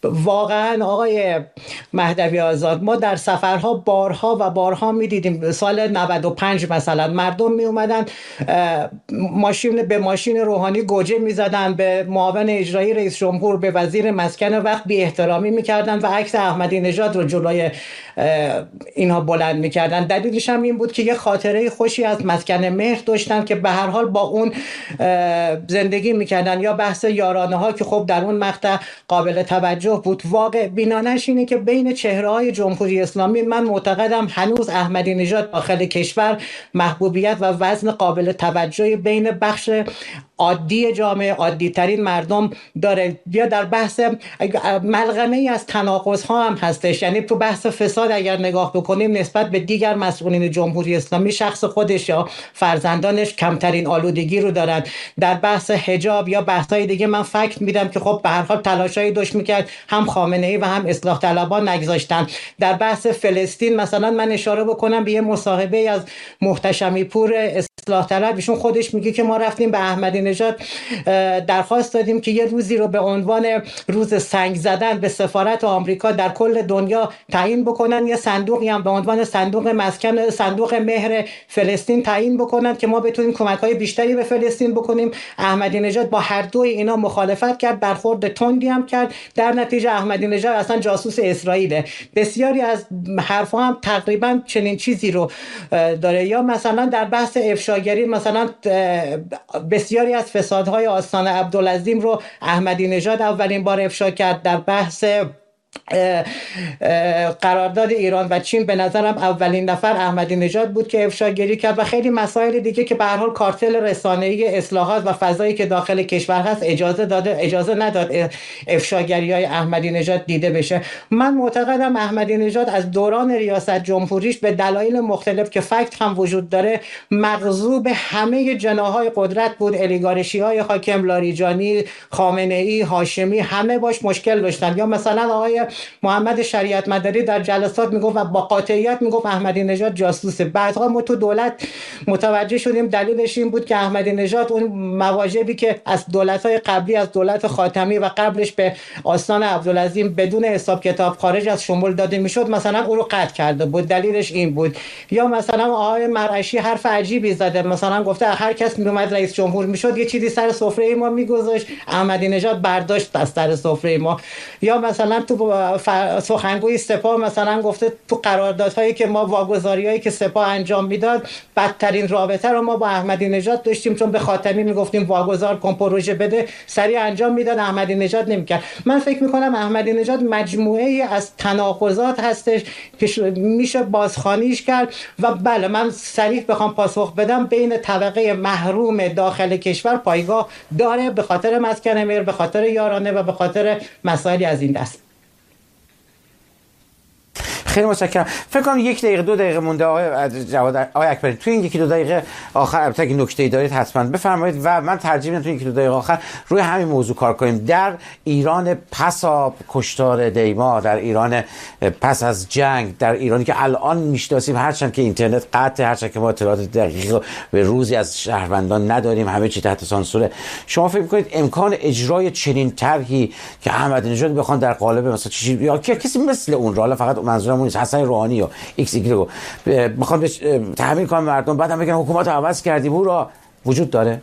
واقعا آقای مهدوی آزاد، ما در سفرها بارها و بارها میدیدیم. سال 95 مثلا مردم می اومدن به ماشین روحانی گوجه میزدن، به معاون اجرایی رئیس جمهور، به وزیر مسکن وقت بی احترامی میکردن و عکس احمدی نژاد رو جلوی اینها بلند میکردن. دلیلش هم این بود که یه خاطره خوشی از مسکن مهر داشتن که به هر حال با اون زندگی میکردن. یا بحث یارانه ها که خب در اون مقطع قابل توجه بود. واقع بینانش اینه که بین چهره های جمهوری اسلامی من معتقدم هنوز احمدی نژاد داخل کشور محبوبیت و وزن قابل توجهی بین بخش عادی جامعه، عادی ترین مردم داره. یا در بحث ملغمه ای از تناقض ها هم هستش. یعنی تو بحث فساد اگر نگاه بکنیم نسبت به دیگر مسئولین جمهوری اسلامی، شخص خودش یا فرزندانش کمترین آلودگی رو دارن. در بحث حجاب یا بحث‌های دیگه من فکر میدم که خب به هر حال تلاشایی داشت میکرد، هم خامنه‌ای و هم اصلاح طلبان نگذاشتن. در بحث فلسطین مثلا من اشاره بکنم به یه مصاحبه از محتشمی پور اصلاح طلب، ایشون خودش میگه که ما رفتیم به احمدی نژاد درخواست دادیم که یه روزی رو به عنوان روز سنگ زدن به سفارت آمریکا در کل دنیا تعیین بکنن، یه صندوقی هم به عنوان صندوق مسکن، صندوق مهر فلسطین تعیین بکنن که ما بتونیم کمک‌های بیشتری به فلسطین بکنیم. احمدی نژاد با هر دوی اینا مخالفت کرد، برخورد تندی هم کرد. در نتیجه احمدی نژاد اصلا جاسوس اسرائیله. بسیاری از حرفا هم تقریبا چنین چیزی رو داره. یا مثلا در بحث افشاگری، مثلا بسیاری از فسادهای آستان عبدالعظیم رو احمدی نژاد اولین بار افشا کرد. در بحث قرارداد ایران و چین به نظرم اولین نفر احمدی نژاد بود که افشاگری کرد و خیلی مسائل دیگه که به هر حال کارتل رسانه‌ای اصلاحات و فضایی که داخل کشور هست اجازه نداد افشاگری‌های احمدی نژاد دیده بشه. من معتقدم احمدی نژاد از دوران ریاست جمهوریش به دلایل مختلف که فکت هم وجود داره مغصوب همه جناح‌های قدرت بود. الیگارشی‌های حاکم، لاریجانی، خامنه‌ای، هاشمی، همه باش مشکل داشتن. یا مثلا آقای محمد شریعت مداری در جلسات میگفت و با قاطعیت میگفت احمدی نژاد جاسوسه. بعدها ما تو دولت متوجه شدیم دلیلش این بود که احمدی نژاد اون مواجبی که از دولت‌های قبلی، از دولت خاتمی و قبلش به آستان عبدالعظیم بدون حساب کتاب خارج از شمول داده میشد، مثلا او رو قطع کرده بود. دلیلش این بود. یا مثلا آقای مرعشی حرف عجیبی زده، مثلا گفته هر کس میومد رئیس جمهور میشد یه چیزی سر سفره ما میگذاشت، احمدی نژاد برداشت از سر سفره ما. یا مثلا تو سخنگوی سپاه مثلا گفته تو قراردادهایی که ما، واگذاریایی که سپاه انجام میداد، بدترین رابطه رو ما با احمدی نژاد داشتیم، چون به خاتمی میگفتیم واگذار کن پروژه بده، سریع انجام میداد، احمدی نژاد نمیکرد. من فکر میکنم احمدی نژاد مجموعه ای از تناقضات هستش که میشه بازخوانیش کرد. و بله، من صریح بخوام پاسخ بدم، بین طبقه محروم داخل کشور پایگاه داره به خاطر مسکن مهر، به خاطر یارانه و به خاطر مسائلی از این دست. خیلی متشکرم. فکر کنم 1 دقیقه 2 دقیقه مونده آقای اکبری. تو این 1-2 دقیقه آخر البته اگه نکته‌ای دارید حتما بفرمایید و من ترجیح میدم تو این 1-2 دقیقه آخر روی همین موضوع کار کنیم. در ایران پس از کشتار دیما، در ایران پس از جنگ، در ایرانی که الان میشناسیم، هرچند که اینترنت قطع، هرچند که ما اطلاعات دقیق به روزی از شهروندان نداریم، همه چی تحت سانسوره، شما فکر می‌کنید امکان اجرای چنین طرحی که احمدی نژاد بخوان در قالب مثلا یا کسی مثل اون را، فقط منظورم اون حسن روحانی یا ایکس ایگرگ میخوان تحمیل کنن مردم، بعد هم بگن حکومت رو عوض کردیم، او را وجود داره؟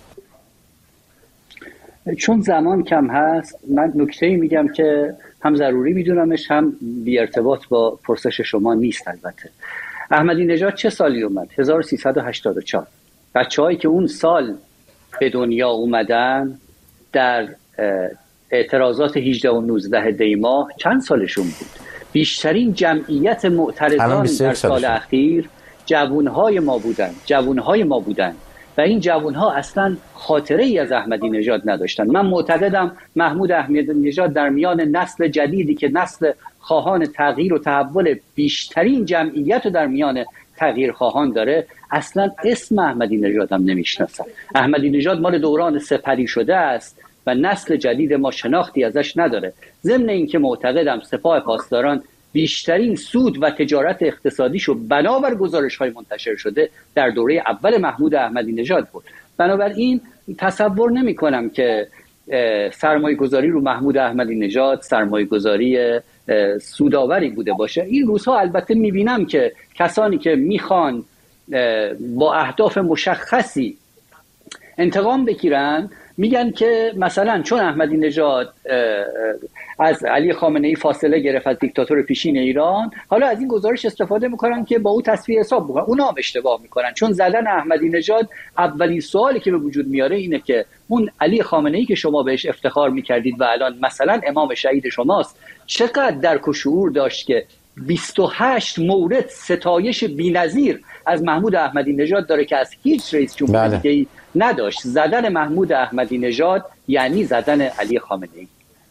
چون زمان کم هست من نکته‌ای میگم که هم ضروری میدونمش هم بی ارتباط با پرسش شما نیست. البته احمدی نژاد چه سالی اومد؟ 1384. بچه‌هایی که اون سال به دنیا اومدن در اعتراضات 18 و 19 دی ماه چند سالشون بود؟ بیشترین جمعیت معترضان در سال اخیر جوانهای ما بودن و این جوانها اصلا خاطره ای از احمدی نژاد نداشتن. من معتقدم محمود احمدی نژاد در میان نسل جدیدی که نسل خواهان تغییر و تحول بیشترین جمعیت رو در میان تغییر خواهان داره، اصلا اسم احمدی نژاد هم نمیشناسن. احمدی نژاد مال دوران سپری شده است و نسل جدید ما شناختی ازش نداره. ضمن اینکه معتقدم سپاه پاسداران بیشترین سود و تجارت اقتصادیشو بنابر گزارش‌های منتشر شده در دوره اول محمود احمدی نژاد بود. بنابراین تصور نمی‌کنم که سرمایه گذاری رو محمود احمدی نژاد سرمایه گذاری سودآوری بوده باشه. این روزها البته میبینم که کسانی که میخوان با اهداف مشخصی انتقام بگیرن میگن که مثلا چون احمدی نژاد از علی خامنه ای فاصله گرفت، از دیکتاتور پیشین ایران، حالا از این گزارش استفاده میکنن که با او تصفیه حساب بکنن. اونا هم اشتباه میکنن، چون زدن احمدی نژاد اولین سوالی که به وجود میاره اینه که اون علی خامنه ای که شما بهش افتخار میکردید و الان مثلا امام شهید شماست، چقدر درک و شعور داشت که 28 مورد ستایش بی‌نظیر از محمود احمدی نژاد داره که از هیچ رئیس جمهور دیگه‌ای نداشت. زدن محمود احمدی نژاد یعنی زدن علی خامنه ای.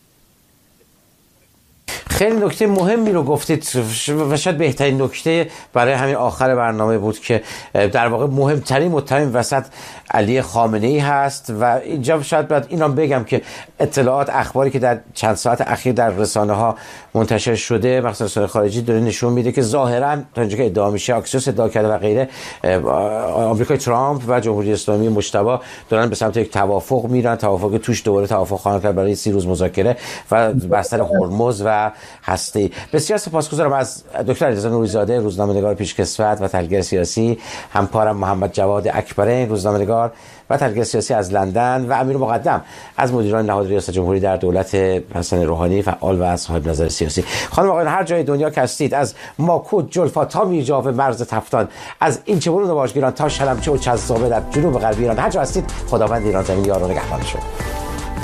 خیلی نکته مهمی رو گفتید و شاید بهترین نکته برای همین آخر برنامه بود که در واقع مهمترین متهم وسط علی خامنه ای هست. و اینجا شاید باید این هم بگم که اطلاعات اخباری که در چند ساعت اخیر در رسانه ها منتشر شده، مخصوصا رسانه خارجی، داره نشون میده که ظاهرا تا اینجا که ادعا میشه، اکسیوس ادعا کرده و غیره، آمریکای ترامپ و جمهوری اسلامی مجتبی دارن به سمت یک توافق میرن، توافق توش دوباره توافق خواهند کرد برای 30 روز مذاکره و بستر هرمز و هستی. بسیار سپاسگزارم از دکتر علیرضا نوری‌زاده، روزنامه‌نگار پیشکسوت و تحلیلگر سیاسی، همکارم محمد جواد اکبرین، روزنامه‌نگار و تحلیلگر سیاسی از لندن، و امیر مقدم از مدیران نهاد ریاست جمهوری در دولت حسن روحانی، فعال و صاحب نظر سیاسی. خانم آقایان، هر جای دنیا که هستید، از ماکود، جلفا تا میرجاو مرز تفتان، از این چه برون واژگیران تا شلمچه و چذابه در جنوب غربی ایران، هر جا هستید، خداوند ایران زمین یار و نگهبان شما.